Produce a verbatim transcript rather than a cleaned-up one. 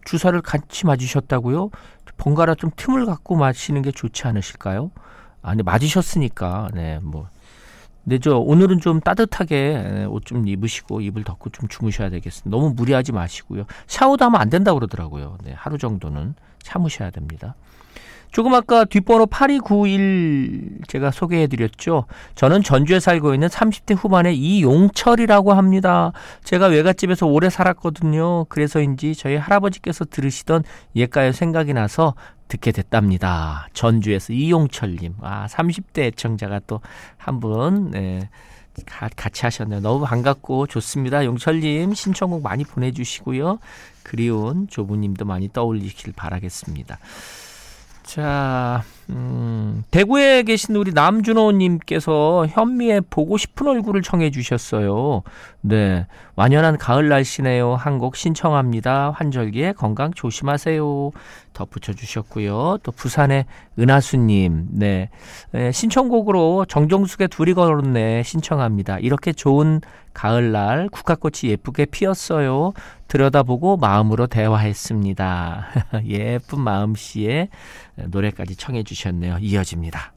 주사를 같이 맞으셨다고요? 번갈아 좀 틈을 갖고 마시는 게 좋지 않으실까요? 아니, 맞으셨으니까, 네, 뭐. 근데 저 오늘은 좀 따뜻하게 옷 좀 입으시고 이불 덮고 좀 주무셔야 되겠습니다. 너무 무리하지 마시고요. 샤워도 하면 안 된다고 그러더라고요. 네, 하루 정도는 참으셔야 됩니다. 조금 아까 뒷번호 팔이구일 제가 소개해드렸죠. 저는 전주에 살고 있는 삼십 대 후반의 이용철이라고 합니다. 제가 외갓집에서 오래 살았거든요. 그래서인지 저희 할아버지께서 들으시던 옛가요 생각이 나서 듣게 됐답니다. 전주에서 이용철님. 아, 삼십 대 애청자가 또 한 분 네, 같이 하셨네요. 너무 반갑고 좋습니다. 용철님 신청곡 많이 보내주시고요. 그리운 조부님도 많이 떠올리길 바라겠습니다. 자, 음, 대구에 계신 우리 남준호님께서 현미의 보고 싶은 얼굴을 청해 주셨어요. 네, 완연한 가을 날씨네요. 한 곡 신청합니다. 환절기에 건강 조심하세요. 덧붙여 주셨고요. 또 부산의 은하수님, 네, 네 신청곡으로 정종숙의 둘이 걸었네 신청합니다. 이렇게 좋은 가을날 국화꽃이 예쁘게 피었어요. 들여다보고 마음으로 대화했습니다. 예쁜 마음씨의 노래까지 청해 주셨네요. 이어집니다.